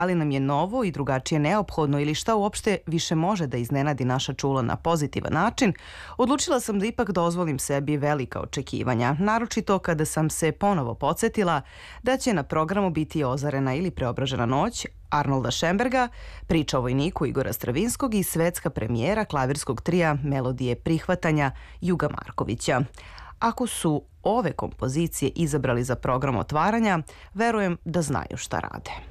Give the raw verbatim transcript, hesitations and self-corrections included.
li nam je novo i drugačije neophodno ili šta uopšte više može da iznenadi naša čula na pozitivan način, odlučila sam da ipak dozvolim sebi velika očekivanja, naročito kada sam se ponovo podsjetila da će na programu biti Ozarena ili Preobražena noć Arnolda Šemberga, priča o vojniku Igora Stravinskog i svetska premijera klavirskog trija Melodije prihvatanja Juga Markovića. Ako su ove kompozicije izabrali za program otvaranja, verujem da znaju šta rade.